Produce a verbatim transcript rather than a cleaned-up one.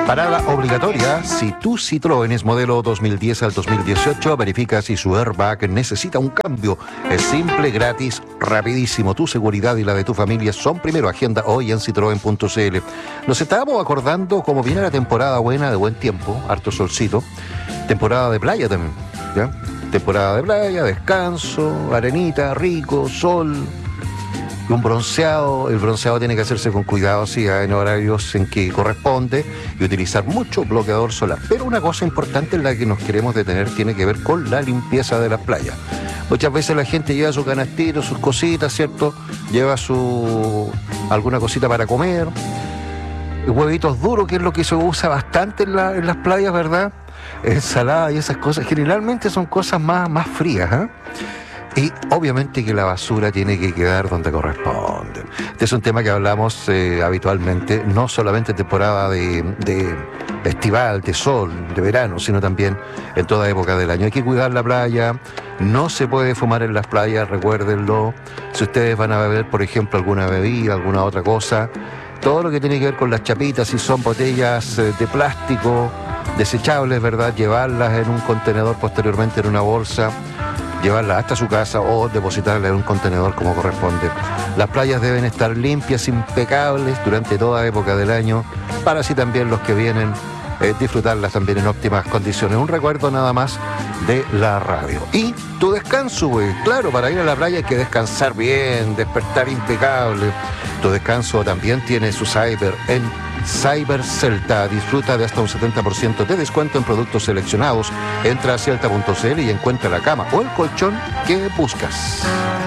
Parada obligatoria. Si tu Citroën es modelo dos mil diez al dos mil dieciocho, verifica si su airbag necesita un cambio. Es simple, gratis, rapidísimo. Tu seguridad y la de tu familia son primero. Agenda hoy en citroen punto c l. Nos estábamos acordando cómo viene la temporada buena, de buen tiempo, harto solcito. Temporada de playa también, ¿ya? Temporada de playa, descanso, arenita, rico, sol. Un bronceado, el bronceado tiene que hacerse con cuidado, sí, en horarios en que corresponde, y utilizar mucho bloqueador solar. Pero una cosa importante en la que nos queremos detener tiene que ver con la limpieza de las playas. Muchas veces la gente lleva su canastito, sus cositas, ¿cierto? Lleva su alguna cosita para comer, huevitos duros, que es lo que se usa bastante en, la, en las playas, ¿verdad? Ensalada y esas cosas, generalmente son cosas más, más frías, ¿eh? Y obviamente que la basura tiene que quedar donde corresponde. Este es un tema que hablamos eh, habitualmente, no solamente en temporada de, de estival, de sol, de verano, sino también en toda época del año. Hay que cuidar la playa, no se puede fumar en las playas, recuérdenlo. Si ustedes van a beber, por ejemplo, alguna bebida, alguna otra cosa, todo lo que tiene que ver con las chapitas, si son botellas eh, de plástico, desechables, ¿verdad? Llevarlas en un contenedor, posteriormente en una bolsa, llevarla hasta su casa o depositarla en un contenedor como corresponde. Las playas deben estar limpias, impecables durante toda época del año, para así también los que vienen eh, disfrutarlas también en óptimas condiciones. Un recuerdo nada más de la radio. Y tu descanso, güey. Claro, para ir a la playa hay que descansar bien, despertar impecable. Tu descanso también tiene su cyber en Cyber Celta. Disfruta de hasta un setenta por ciento de descuento en productos seleccionados. Entra a celta punto c l y encuentra la cama o el colchón que buscas.